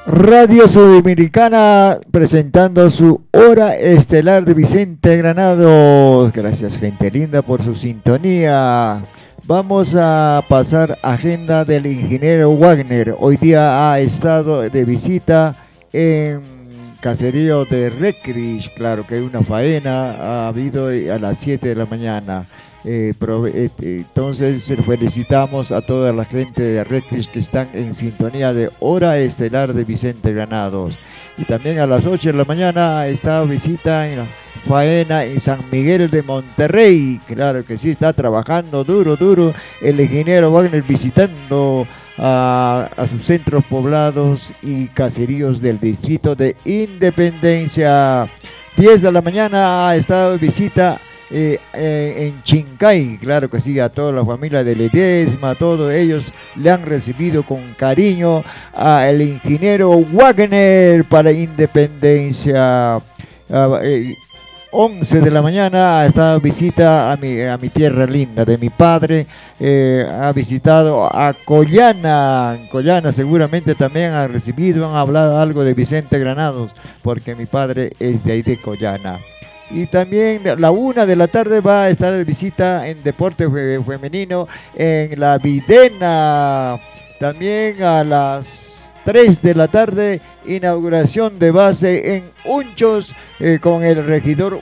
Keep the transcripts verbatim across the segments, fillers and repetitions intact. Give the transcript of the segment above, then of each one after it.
Radio Sudamericana presentando su hora estelar de Vicente Granados. Gracias, gente linda, por su sintonía. Vamos a pasar agenda del ingeniero Wagner. Hoy día ha estado de visita en caserío de Recris. Claro que hay una faena, ha habido a las siete de la mañana. Eh, prove- eh, entonces felicitamos a toda la gente de Recris que están en sintonía de hora estelar de Vicente Granados. Y también a las ocho de la mañana está visita en la faena en San Miguel de Monterrey. Claro que sí, está trabajando duro, duro el ingeniero Wagner visitando a, a sus centros poblados y caseríos del distrito de Independencia. diez de la mañana ha estado visita eh, eh, en Chincay. Claro que sí, a toda la familia de Ledesma, a todos ellos le han recibido con cariño al ingeniero Wagner para Independencia. Ah, eh, once de la mañana ha estado visita a mi, a mi tierra linda de mi padre. Eh, ha visitado a Collana. Collana seguramente también ha recibido, han hablado algo de Vicente Granados, porque mi padre es de ahí de Collana. Y también a la una de la tarde va a estar de visita en deporte fe- femenino en la Videna. También a las tres de la tarde, inauguración de base en Unchos eh, con el regidor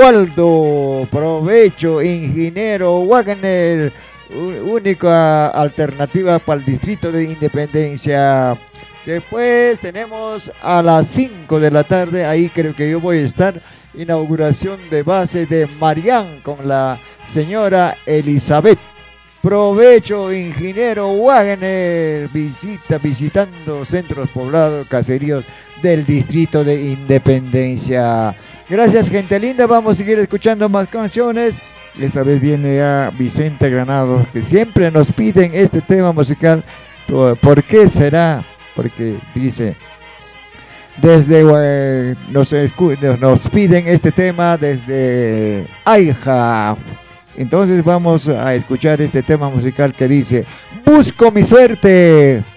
Waldo. Provecho, ingeniero Wagner, u- única alternativa para el distrito de Independencia. Después tenemos a las cinco de la tarde, ahí creo que yo voy a estar, inauguración de base de Marián con la señora Elizabeth. Provecho, ingeniero Wagner, visita, visitando centros poblados, caseríos del distrito de Independencia. Gracias, gente linda, vamos a seguir escuchando más canciones. Esta vez viene a Vicente Granados, que siempre nos piden este tema musical. ¿Por qué será? Porque dice, desde eh, nos, escu- nos piden este tema desde Aija. Entonces vamos a escuchar este tema musical que dice: Busco mi suerte.